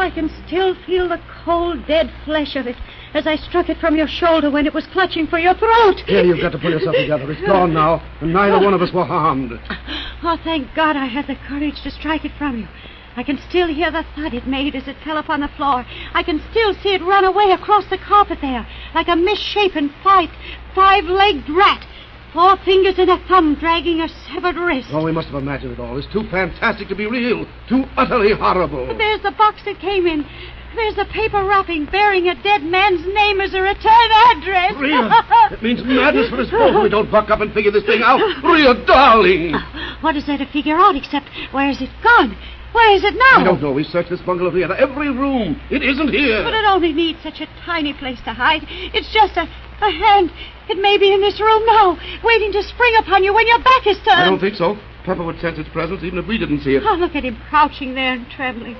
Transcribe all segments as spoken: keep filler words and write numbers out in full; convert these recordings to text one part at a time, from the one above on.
I can still feel the cold, dead flesh of it as I struck it from your shoulder when it was clutching for your throat. Here, you've got to pull yourself together. It's gone now, and neither one of us were harmed. Oh, thank God I had the courage to strike it from you. I can still hear the thud it made as it fell upon the floor. I can still see it run away across the carpet there, like a misshapen, five, five-legged rat. Four fingers and a thumb dragging a severed wrist. Oh, we must have imagined it all. It's too fantastic to be real. Too utterly horrible. But there's the box it came in. There's the paper wrapping bearing a dead man's name as a return address. Rhea, it means madness for us both if we don't buck up and figure this thing out. Rhea, darling. What is there to figure out except where is it gone? Where is it now? I don't know. We searched this bungalow, Rhea. Every room. It isn't here. But it only needs such a tiny place to hide. It's just a, a hand. It may be in this room now, waiting to spring upon you when your back is turned. I don't think so. Pepper would sense its presence even if we didn't see it. Oh, look at him crouching there and trembling.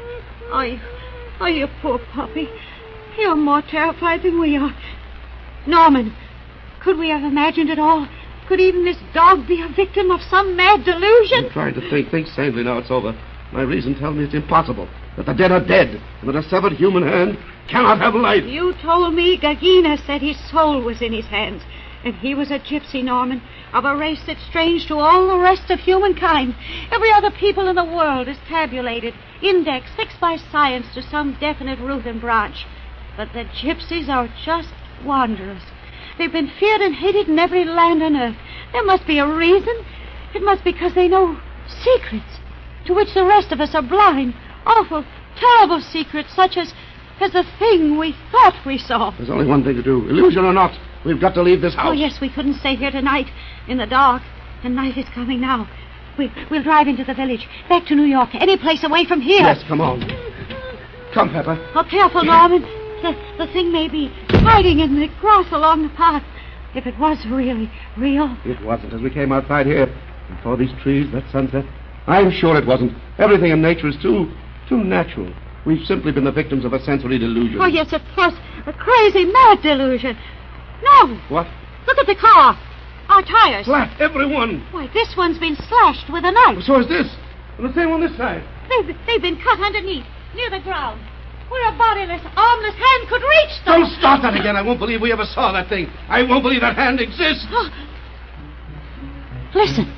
Oh, you, oh, you poor puppy. You're more terrified than we are. Norman, could we have imagined it all? Could even this dog be a victim of some mad delusion? I'm trying to think. Think sanely now it's over. My reason tells me it's impossible. That the dead are dead, and that a severed human hand cannot have life. You told me Gagina said his soul was in his hands, and he was a gypsy, Norman, of a race that's strange to all the rest of humankind. Every other people in the world is tabulated, indexed, fixed by science to some definite root and branch. But the gypsies are just wanderers. They've been feared and hated in every land on earth. There must be a reason. It must be because they know secrets to which the rest of us are blind. Awful, terrible secrets such as, as the thing we thought we saw. There's only one thing to do. Illusion or not, we've got to leave this house. Oh, yes, we couldn't stay here tonight in the dark. The night is coming now. We, we'll drive into the village, back to New York, any place away from here. Yes, come on. Come, Pepper. Oh, careful, Norman. The, the thing may be hiding in the grass along the path. If it was really real. It wasn't. As we came outside here, before these trees, that sunset, I'm sure it wasn't. Everything in nature is too, too natural. We've simply been the victims of a sensory delusion. Oh, yes, it was a crazy, mad delusion. No. What? Look at the car. Our tires. Flat, every one. Why, this one's been slashed with a knife. So is this. And the same on this side. They've, they've been cut underneath, near the ground, where a bodiless, armless hand could reach them. Don't start that again. I won't believe we ever saw that thing. I won't believe that hand exists. Oh. Listen.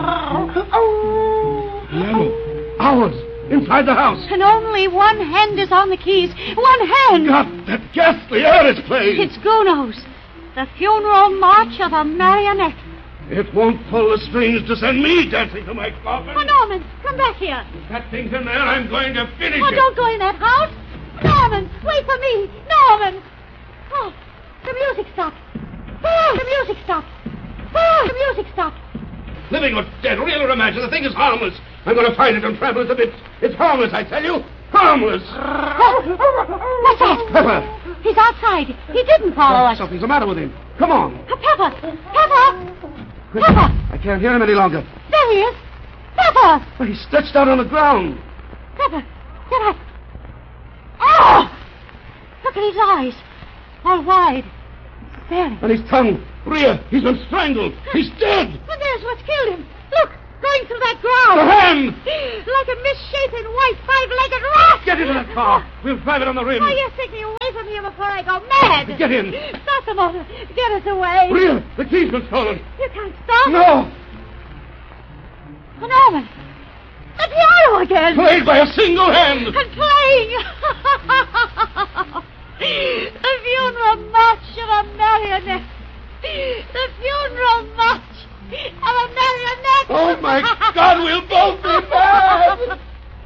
No. Ours. Inside the house. And only one hand is on the keys. One hand. God, that ghastly air is playing. It's Gounod's. The funeral march of a marionette. It won't pull the strings to send me dancing to my coffin. Oh, Norman, come back here. If that thing's in there, I'm going to finish Oh, it. don't go in that house. Norman, wait for me. Norman. Oh, the music stopped. Oh, the music stopped. Oh, the music stopped. Living or dead, real or imagined, the thing is harmless. I'm going to find it and trample it to bits. It's harmless, I tell you. Harmless. Oh, what's that? Pepper. He's outside. He didn't follow Oh, us. something's the matter with him. Come on. Uh, Pepper. Pepper. Quick. Pepper. I can't hear him any longer. There he is. Pepper. Oh, he's stretched out on the ground. Pepper, get up. Oh! Look at his eyes. All wide. Staring. And his tongue. Rhea, he's been strangled. He's dead. And there's what's killed him. Look, going through that ground. The hand. Like a misshapen white five-legged rat. Get into that car. We'll drive it on the rim. Oh, you're taking me away from here before I go mad. Get in. Stop the motor. Get us away. Rhea, the key's been stolen. You can't stop. No. Oh, Norman. The piano again. Played by a single hand. And playing. The funeral march of a marionette. The funeral march of a marionette. Oh, my God, we'll both be mad.